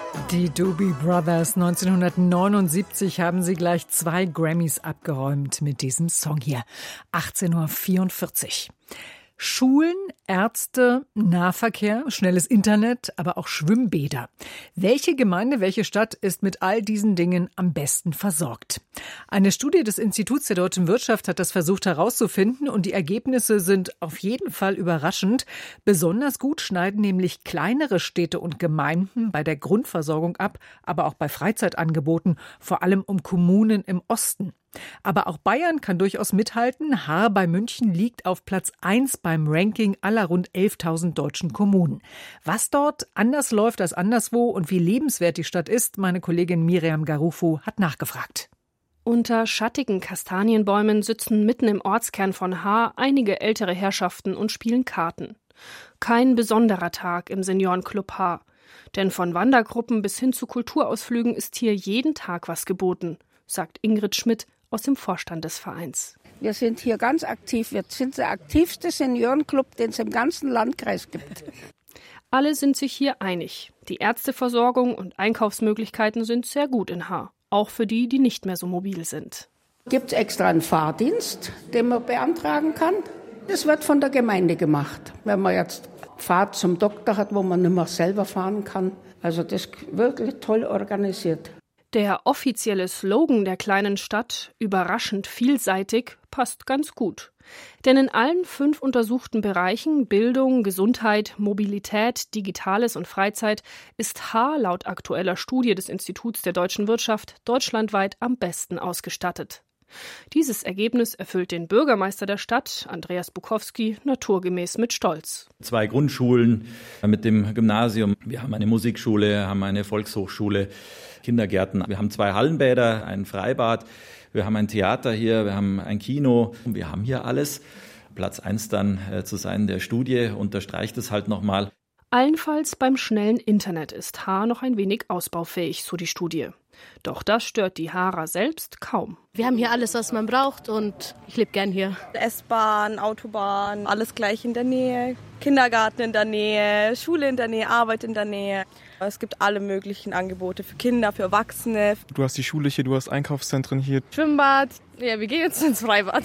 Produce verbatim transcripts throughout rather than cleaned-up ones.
Die Doobie Brothers, neunzehnhundertneunundsiebzig haben sie gleich zwei Grammys abgeräumt mit diesem Song hier. achtzehn Uhr vierundvierzig. Schulen, Ärzte, Nahverkehr, schnelles Internet, aber auch Schwimmbäder. Welche Gemeinde, welche Stadt ist mit all diesen Dingen am besten versorgt? Eine Studie des Instituts der deutschen Wirtschaft hat das versucht herauszufinden und die Ergebnisse sind auf jeden Fall überraschend. Besonders gut schneiden nämlich kleinere Städte und Gemeinden bei der Grundversorgung ab, aber auch bei Freizeitangeboten, vor allem um Kommunen im Osten. Aber auch Bayern kann durchaus mithalten. Haar bei München liegt auf Platz eins beim Ranking aller rund elftausend deutschen Kommunen. Was dort anders läuft als anderswo und wie lebenswert die Stadt ist, meine Kollegin Miriam Garufo hat nachgefragt. Unter schattigen Kastanienbäumen sitzen mitten im Ortskern von Haar einige ältere Herrschaften und spielen Karten. Kein besonderer Tag im Seniorenclub Haar. Denn von Wandergruppen bis hin zu Kulturausflügen ist hier jeden Tag was geboten, sagt Ingrid Schmidt aus dem Vorstand des Vereins. Wir sind hier ganz aktiv. Wir sind der aktivste Seniorenclub, den es im ganzen Landkreis gibt. Alle sind sich hier einig. Die Ärzteversorgung und Einkaufsmöglichkeiten sind sehr gut in Haar. Auch für die, die nicht mehr so mobil sind. Gibt es extra einen Fahrdienst, den man beantragen kann? Das wird von der Gemeinde gemacht. Wenn man jetzt Fahrt zum Doktor hat, wo man nicht mehr selber fahren kann. Also das ist wirklich toll organisiert. Der offizielle Slogan der kleinen Stadt, überraschend vielseitig, passt ganz gut. Denn in allen fünf untersuchten Bereichen Bildung, Gesundheit, Mobilität, Digitales und Freizeit ist Haar laut aktueller Studie des Instituts der deutschen Wirtschaft deutschlandweit am besten ausgestattet. Dieses Ergebnis erfüllt den Bürgermeister der Stadt, Andreas Bukowski, naturgemäß mit Stolz. Zwei Grundschulen mit dem Gymnasium. Wir haben eine Musikschule, haben eine Volkshochschule, Kindergärten. Wir haben zwei Hallenbäder, ein Freibad. Wir haben ein Theater hier, wir haben ein Kino. Wir haben hier alles. Platz eins dann äh, zu sein der Studie unterstreicht es halt nochmal. Allenfalls beim schnellen Internet ist Haar noch ein wenig ausbaufähig, so die Studie. Doch das stört die Haarer selbst kaum. Wir haben hier alles, was man braucht und ich lebe gern hier. S-Bahn, Autobahn, alles gleich in der Nähe. Kindergarten in der Nähe, Schule in der Nähe, Arbeit in der Nähe. Es gibt alle möglichen Angebote für Kinder, für Erwachsene. Du hast die Schule hier, du hast Einkaufszentren hier. Schwimmbad, ja, wir gehen jetzt ins Freibad.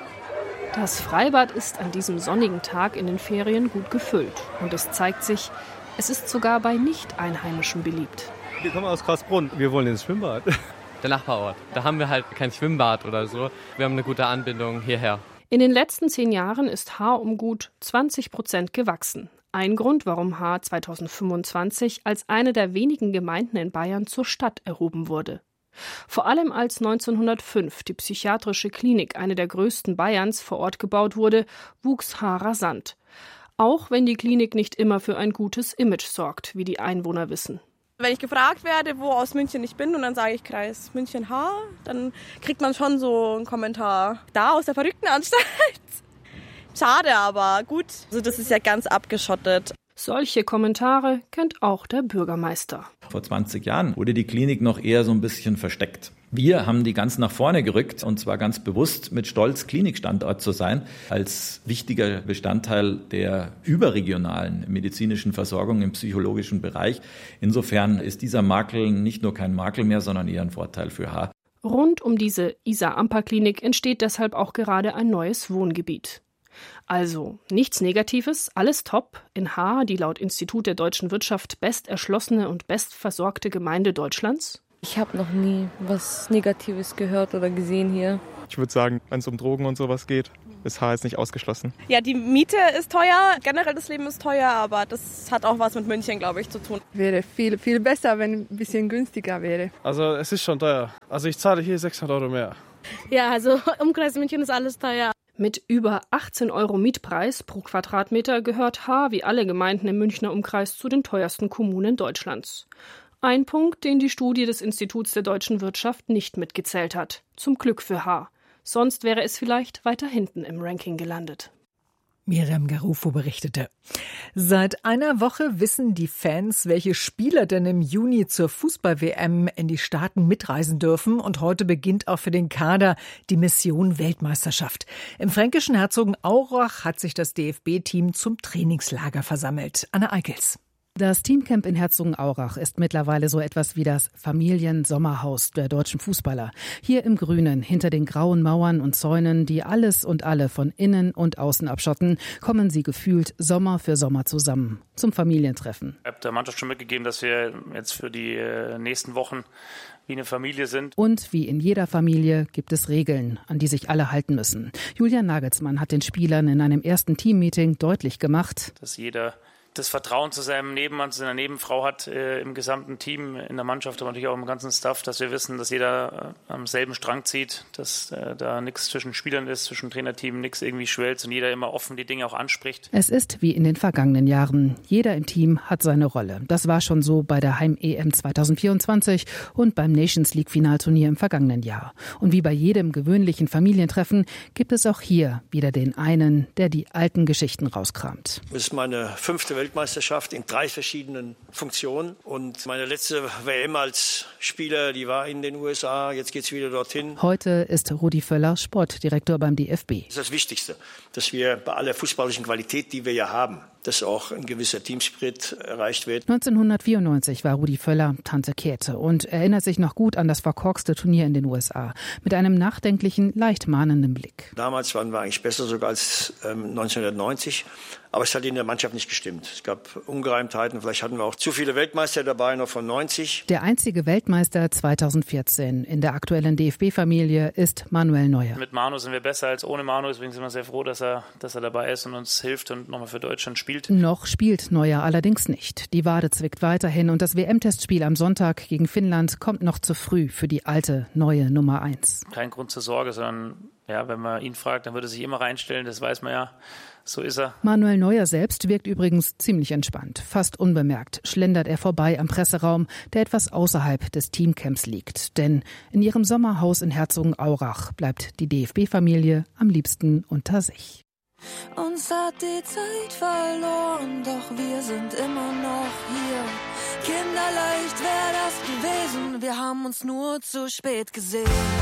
Das Freibad ist an diesem sonnigen Tag in den Ferien gut gefüllt. Und es zeigt sich, es ist sogar bei Nicht-Einheimischen beliebt. Wir kommen aus Karlsbrunn. Wir wollen ins Schwimmbad. Der Nachbarort. Da haben wir halt kein Schwimmbad oder so. Wir haben eine gute Anbindung hierher. In den letzten zehn Jahren ist Haar um gut zwanzig Prozent gewachsen. Ein Grund, warum Haar zweitausendfünfundzwanzig als eine der wenigen Gemeinden in Bayern zur Stadt erhoben wurde. Vor allem als neunzehnhundertfünf die psychiatrische Klinik, eine der größten Bayerns, vor Ort gebaut wurde, wuchs Haar rasant. Auch wenn die Klinik nicht immer für ein gutes Image sorgt, wie die Einwohner wissen. Wenn ich gefragt werde, wo aus München ich bin und dann sage ich Kreis München-Haar, dann kriegt man schon so einen Kommentar. Da aus der Verrücktenanstalt. Schade, aber gut. Also das ist ja ganz abgeschottet. Solche Kommentare kennt auch der Bürgermeister. Vor zwanzig Jahren wurde die Klinik noch eher so ein bisschen versteckt. Wir haben die ganz nach vorne gerückt und zwar ganz bewusst mit Stolz, Klinikstandort zu sein, als wichtiger Bestandteil der überregionalen medizinischen Versorgung im psychologischen Bereich. Insofern ist dieser Makel nicht nur kein Makel mehr, sondern eher ein Vorteil für Haar. Rund um diese Isar-Amper-Klinik entsteht deshalb auch gerade ein neues Wohngebiet. Also nichts Negatives, alles top. In Haar, die laut Institut der deutschen Wirtschaft besterschlossene und bestversorgte Gemeinde Deutschlands. Ich habe noch nie was Negatives gehört oder gesehen hier. Ich würde sagen, wenn es um Drogen und sowas geht, ist Haar jetzt nicht ausgeschlossen. Ja, die Miete ist teuer, generell das Leben ist teuer, aber das hat auch was mit München, glaube ich, zu tun. Wäre viel, viel besser, wenn ein bisschen günstiger wäre. Also es ist schon teuer. Also ich zahle hier sechshundert Euro mehr. Ja, also Umkreis München ist alles teuer. Mit über achtzehn Euro Mietpreis pro Quadratmeter gehört Haar wie alle Gemeinden im Münchner Umkreis zu den teuersten Kommunen Deutschlands. Ein Punkt, den die Studie des Instituts der deutschen Wirtschaft nicht mitgezählt hat. Zum Glück für Haar. Sonst wäre es vielleicht weiter hinten im Ranking gelandet. Miriam Garufo berichtete. Seit einer Woche wissen die Fans, welche Spieler denn im Juni zur Fußball-W M in die Staaten mitreisen dürfen. Und heute beginnt auch für den Kader die Mission Weltmeisterschaft. Im fränkischen Herzogenaurach hat sich das D F B-Team zum Trainingslager versammelt. Anne Eickels. Das Teamcamp in Herzogenaurach ist mittlerweile so etwas wie das Familiensommerhaus der deutschen Fußballer. Hier im Grünen, hinter den grauen Mauern und Zäunen, die alles und alle von innen und außen abschotten, kommen sie gefühlt Sommer für Sommer zusammen zum Familientreffen. Ich habe der Mannschaft schon mitgegeben, dass wir jetzt für die nächsten Wochen wie eine Familie sind. Und wie in jeder Familie gibt es Regeln, an die sich alle halten müssen. Julian Nagelsmann hat den Spielern in einem ersten Teammeeting deutlich gemacht, dass jeder das Vertrauen zu seinem Nebenmann, zu seiner Nebenfrau hat, äh, im gesamten Team, in der Mannschaft, aber natürlich auch im ganzen Staff, dass wir wissen, dass jeder äh, am selben Strang zieht, dass äh, da nichts zwischen Spielern ist, zwischen Trainerteam, nichts irgendwie schwelzt und jeder immer offen die Dinge auch anspricht. Es ist wie in den vergangenen Jahren. Jeder im Team hat seine Rolle. Das war schon so bei der Heim-E M zwanzig vierundzwanzig und beim Nations League-Finalturnier im vergangenen Jahr. Und wie bei jedem gewöhnlichen Familientreffen gibt es auch hier wieder den einen, der die alten Geschichten rauskramt. Das ist meine fünfte Weltmeisterschaft in drei verschiedenen Funktionen. Und meine letzte W M als Spieler, die war in den U S A. Jetzt geht's wieder dorthin. Heute ist Rudi Völler Sportdirektor beim D F B. Das ist das Wichtigste, dass wir bei aller fußballischen Qualität, die wir ja haben, dass auch ein gewisser Teamspirit erreicht wird. neunzehnhundertvierundneunzig war Rudi Völler Tante Käthe und erinnert sich noch gut an das verkorkste Turnier in den U S A. Mit einem nachdenklichen, leicht mahnenden Blick. Damals waren wir eigentlich besser sogar als ähm, neunzehnhundertneunzig. Aber es hat in der Mannschaft nicht gestimmt. Es gab Ungereimtheiten. Vielleicht hatten wir auch zu viele Weltmeister dabei, noch von neunzig. Der einzige Weltmeister zweitausendvierzehn in der aktuellen D F B-Familie ist Manuel Neuer. Mit Manu sind wir besser als ohne Manu. Deswegen sind wir sehr froh, dass er, dass er dabei ist und uns hilft und nochmal für Deutschland spielt. Noch spielt Neuer allerdings nicht. Die Wade zwickt weiterhin und das W M-Testspiel am Sonntag gegen Finnland kommt noch zu früh für die alte, neue Nummer eins. Kein Grund zur Sorge, sondern ja, wenn man ihn fragt, dann würde er sich immer reinstellen. Das weiß man ja. So ist er. Manuel Neuer selbst wirkt übrigens ziemlich entspannt. Fast unbemerkt schlendert er vorbei am Presseraum, der etwas außerhalb des Teamcamps liegt. Denn in ihrem Sommerhaus in Herzogenaurach bleibt die D F B-Familie am liebsten unter sich. Uns hat die Zeit verloren, doch wir sind immer noch hier. Kinderleicht wäre das gewesen, wir haben uns nur zu spät gesehen.